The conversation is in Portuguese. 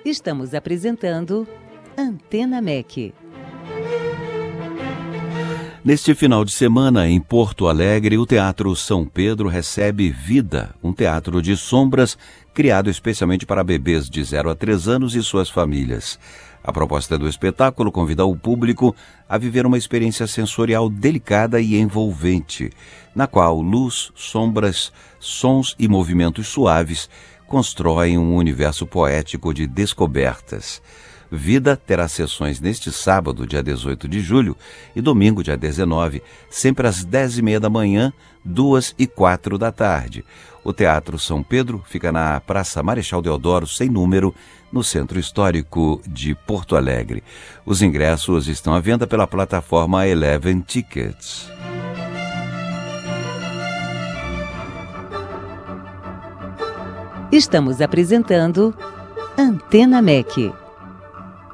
Estamos apresentando Antena MEC. Neste final de semana, em Porto Alegre, o Teatro São Pedro recebe Vida, um teatro de sombras criado especialmente para bebês de 0 a 3 anos e suas famílias. A proposta do espetáculo convida o público a viver uma experiência sensorial delicada e envolvente, na qual luz, sombras, sons e movimentos suaves constroem um universo poético de descobertas. Vida terá sessões neste sábado, dia 18 de julho, e domingo, dia 19, sempre às 10h30 da manhã, 2 e 4 da tarde. O Teatro São Pedro fica na Praça Marechal Deodoro, sem número, no Centro Histórico de Porto Alegre. Os ingressos estão à venda pela plataforma Eleven Tickets. Estamos apresentando Antena MEC.